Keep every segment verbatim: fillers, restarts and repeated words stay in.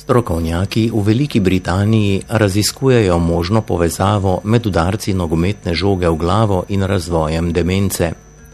Strokovnjaki v Veliki Britaniji raziskujejo možno povezavo med udarci nogometne žoge v glavo in razvojem demence.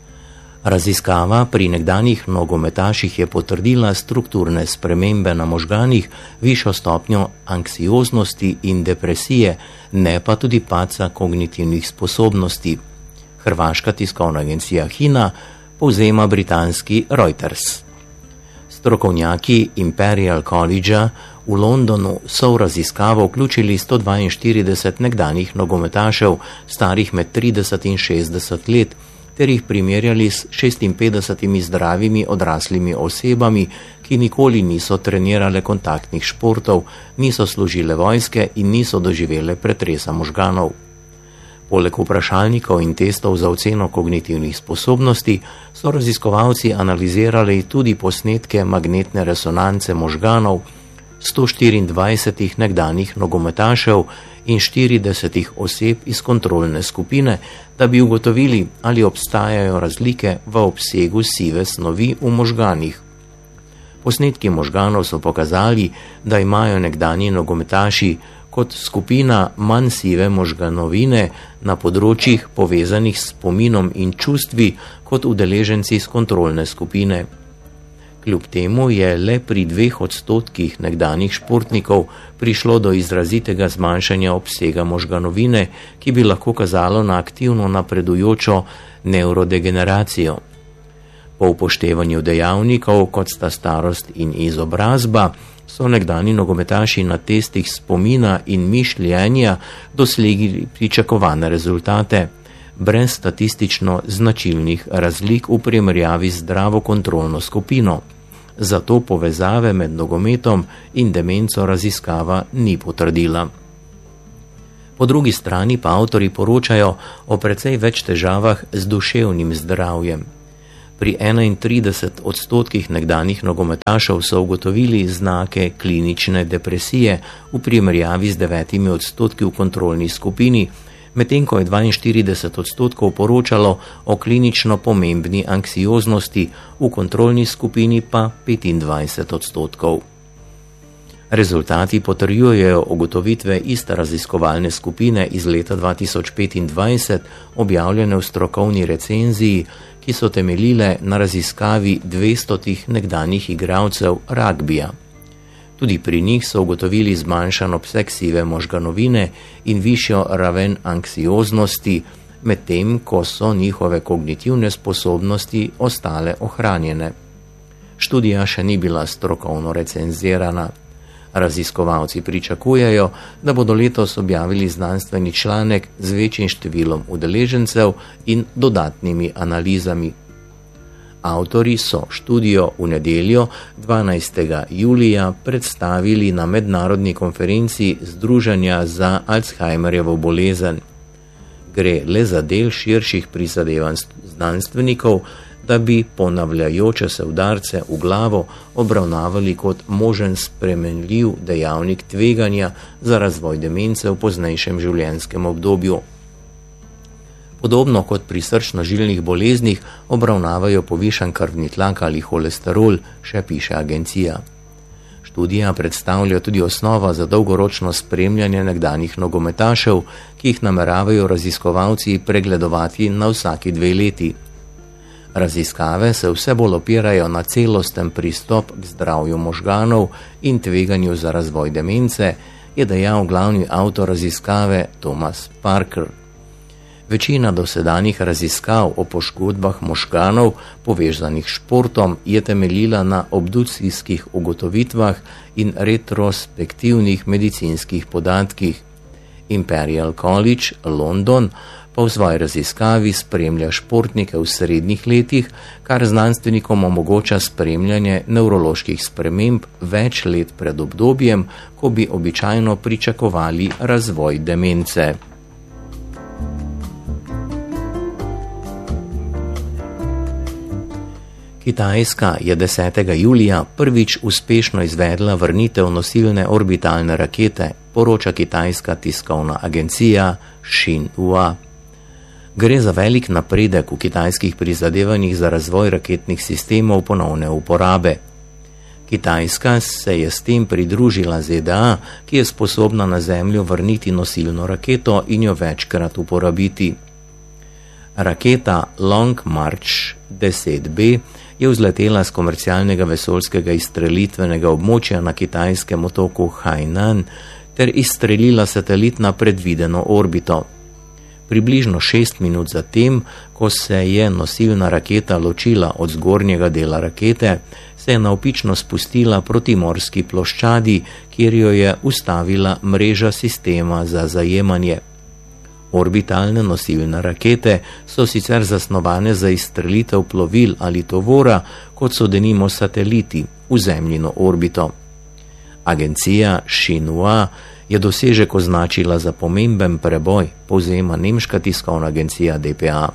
Raziskava pri nekdanjih nogometaših je potrdila strukturne spremembe na možganih, višjo stopnjo anksioznosti in depresije, ne pa tudi padca kognitivnih sposobnosti. Hrvaška tiskovna agencija Hina povzema britanski Reuters. Strokovnjaki Imperial Collegea v Londonu so v raziskavo vključili sto dvainštirideset nekdanjih nogometašev, starih med trideset in šestdeset let, ter jih primerjali s šestinpetdesetimi zdravimi odraslimi osebami, ki nikoli niso trenirale kontaktnih športov, niso služile vojske in niso doživele pretresa možganov. Poleg vprašalnikov in testov za oceno kognitivnih sposobnosti so raziskovalci analizirali tudi posnetke magnetne resonance možganov sto štiriindvajsetih nekdanjih nogometašev in štiridesetih oseb iz kontrolne skupine, da bi ugotovili, ali obstajajo razlike v obsegu sive snovi v možganih. Posnetki možganov so pokazali, da imajo nekdanji nogometaši kot skupina manj sive možganovine na področjih povezanih s spominom in čustvi kot udeleženci iz kontrolne skupine. Kljub temu je le pri dveh odstotkih nekdanjih športnikov prišlo do izrazitega zmanjšanja obsega možganovine, ki bi lahko kazalo na aktivno napredujočo nevrodegeneracijo. Po upoštevanju dejavnikov, kot sta starost in izobrazba, so nekdani nogometaši na testih spomina in mišljenja dosegli pričakovane rezultate, brez statistično značilnih razlik v primerjavi z zdravo kontrolno skupino. Zato povezave med nogometom in demenco raziskava ni potrdila. Po drugi strani pa avtorji poročajo o precej več težavah z duševnim zdravjem. Pri enaintrideset odstotkih nekdanjih nogometašev so ugotovili znake klinične depresije v primerjavi z devetimi odstotki v kontrolni skupini, medtem ko je dvainštirideset odstotkov poročalo o klinično pomembni anksioznosti, v kontrolni skupini pa petindvajset odstotkov. Rezultati potrjujejo ugotovitve iste raziskovalne skupine iz leta dva tisoč petindvajset, objavljene v strokovni recenziji, ki so temeljile na raziskavi dvestotih nekdanjih igralcev ragbija. Tudi pri njih so ugotovili zmanjšan obseg sive možganovine in višjo raven anksioznosti, medtem ko so njihove kognitivne sposobnosti ostale ohranjene. Študija še ni bila strokovno recenzirana. Raziskovalci pričakujejo, da bodo letos objavili znanstveni članek z večjim številom udeležencev in dodatnimi analizami. Avtorji so študijo v nedeljo, dvanajstega julija, predstavili na mednarodni konferenci Združenja za Alzheimerjevo bolezen. Gre le za del širših prizadevanj znanstvenikov, da bi ponavljajoče se udarce v glavo obravnavali kot možen spremenljiv dejavnik tveganja za razvoj demence v poznejšem življenjskem obdobju. Podobno kot pri srčno-žilnih boleznih obravnavajo povišan krvni tlak ali holesterol, še piše agencija. Študija predstavlja tudi osnova za dolgoročno spremljanje nekdanjih nogometašev, ki jih nameravajo raziskovalci pregledovati na vsaki dve leti. Raziskave se vse bolj opirajo na celosten pristop k zdravju možganov in tveganju za razvoj demence, je dejal glavni avtor raziskave Thomas Parker. Večina dosedanjih raziskav o poškodbah možganov povezanih s športom je temeljila na obdukcijskih ugotovitvah in retrospektivnih medicinskih podatkih. Imperial College London pa v svoji raziskavi spremlja športnike v srednjih letih, kar znanstvenikom omogoča spremljanje nevroloških sprememb več let pred obdobjem, ko bi običajno pričakovali razvoj demence. Kitajska je desetega julija prvič uspešno izvedla vrnitev nosilne orbitalne rakete, poroča kitajska tiskovna agencija Xinhua. Gre za velik napredek v kitajskih prizadevanjih za razvoj raketnih sistemov ponovne uporabe. Kitajska se je s tem pridružila Z D A, ki je sposobna na Zemljo vrniti nosilno raketo in jo večkrat uporabiti. Raketa Long March deset B je vzletela z komercialnega vesoljskega izstrelitvenega območja na kitajskem otoku Hainan ter izstrelila satelit na predvideno orbito. Približno šest minut zatem, ko se je nosilna raketa ločila od zgornjega dela rakete, se je navpično spustila proti morski ploščadi, kjer jo je ustavila mreža sistema za zajemanje. Orbitalne nosilne rakete so sicer zasnovane za izstrelitev plovil ali tovora, kot so denimo sateliti v Zemljino orbito. Agencija Xinhua je dosežek označila za pomemben preboj, povzema nemška tiskovna agencija D P A.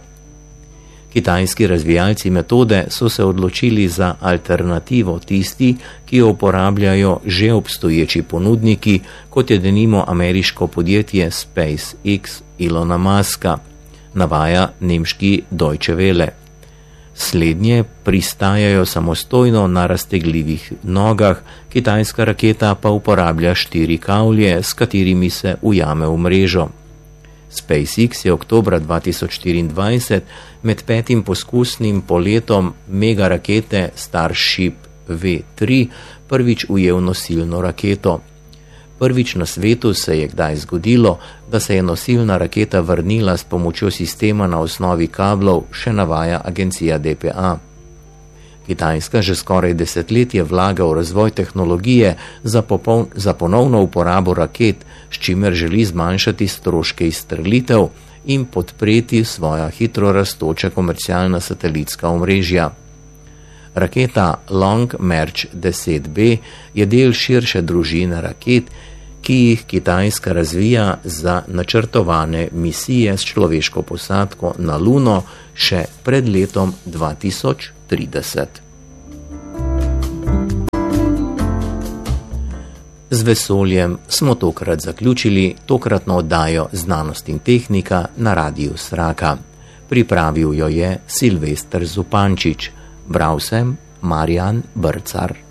Kitajski razvijalci metode so se odločili za alternativo tisti, ki jo uporabljajo že obstoječi ponudniki, kot je denimo ameriško podjetje SpaceX Elona Muska, navaja nemški Deutsche Welle. Slednje pristajajo samostojno na raztegljivih nogah, kitajska raketa pa uporablja štiri kavlje, s katerimi se ujame v mrežo. SpaceX je oktobra dva tisoč štiriindvajset med petim poskusnim poletom megarakete Starship V tri prvič ujel nosilno raketo. Prvič na svetu se je kdaj zgodilo, da se je nosilna raketa vrnila s pomočjo sistema na osnovi kablov, še navaja agencija D P A. Kitajska že skoraj desetletje vlaga v razvoj tehnologije za, popoln, za ponovno uporabo raket, s čimer želi zmanjšati stroške izstrelitev in podpreti svoja hitro rastoča komercialna satelitska omrežja. Raketa Long March deset B je del širše družine raket, ki jih Kitajska razvija za načrtovane misije s človeško posadko na Luno še pred letom dva tisoč trideset. Z vesoljem smo tokrat zaključili tokratno oddajo Znanost in tehnika na Radiu Sraka. Pripravil jo je Silvester Zupančič. Bral sem Marjan Brcar.